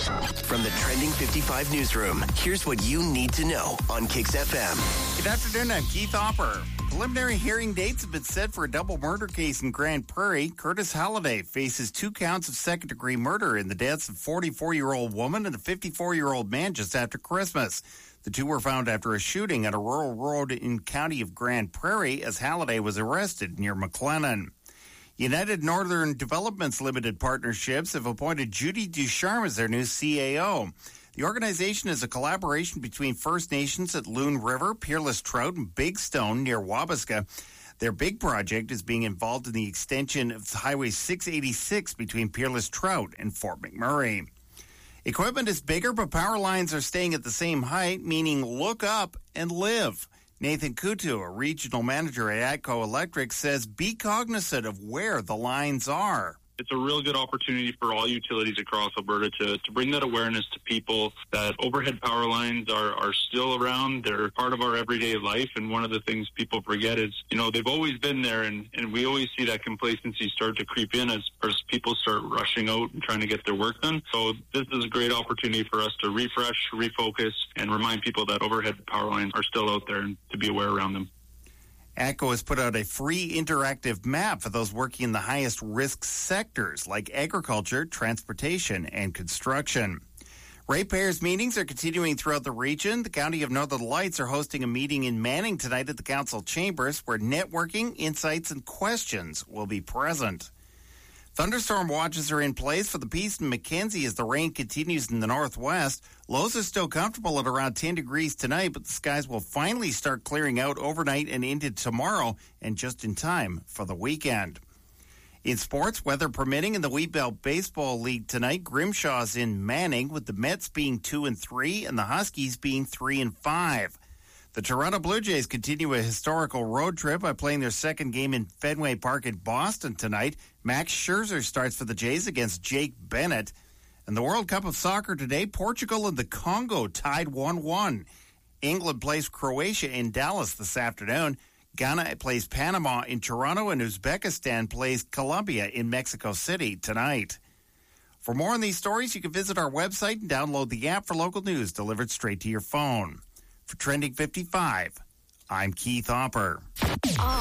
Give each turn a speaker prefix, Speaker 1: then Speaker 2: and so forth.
Speaker 1: From the Trending 55 newsroom, here's what you need to know on Kicks FM.
Speaker 2: Good afternoon, I'm Keith Hopper. Preliminary hearing dates have been set for a double murder case in Grand Prairie. Curtis Halliday faces 2 counts of second-degree murder in the deaths of a 44-year-old woman and a 54-year-old man just after Christmas. The two were found after a shooting at a rural road in county of Grand Prairie as Halliday was arrested near McLennan. United Northern Developments Limited Partnerships have appointed Judy Ducharme as their new CAO. The organization is a collaboration between First Nations at Loon River, Peerless Trout, and Big Stone near Wabasca. Their big project is being involved in the extension of Highway 686 between Peerless Trout and Fort McMurray. Equipment is bigger, but power lines are staying at the same height, meaning look up and live. Nathan Kutu, a regional manager at ATCO Electric, says be cognizant of where the lines are.
Speaker 3: It's a real good opportunity for all utilities across Alberta to bring that awareness to people that overhead power lines are still around. They're part of our everyday life. And one of the things people forget is, they've always been there. And we always see that complacency start to creep in as people start rushing out and trying to get their work done. So this is a great opportunity for us to refresh, refocus, and remind people that overhead power lines are still out there and to be aware around them.
Speaker 2: ATCO has put out a free interactive map for those working in the highest risk sectors like agriculture, transportation, and construction. Ratepayers meetings are continuing throughout the region. The County of Northern Lights are hosting a meeting in Manning tonight at the council chambers where networking, insights, and questions will be present. Thunderstorm watches are in place for the Peace and Mackenzie as the rain continues in the northwest. Lows are still comfortable at around 10 degrees tonight, but the skies will finally start clearing out overnight and into tomorrow, and just in time for the weekend. In sports, weather permitting in the Wheatbelt Baseball League tonight, Grimshaw's in Manning, with the Mets being 2-3 and the Huskies being 3-5. The Toronto Blue Jays continue a historical road trip by playing their second game in Fenway Park in Boston tonight. Max Scherzer starts for the Jays against Jake Bennett. And the World Cup of Soccer today, Portugal and the Congo tied 1-1. England plays Croatia in Dallas this afternoon. Ghana plays Panama in Toronto, and Uzbekistan plays Colombia in Mexico City tonight. For more on these stories, you can visit our website and download the app for local news delivered straight to your phone. For Trending 55, I'm Keith Hopper.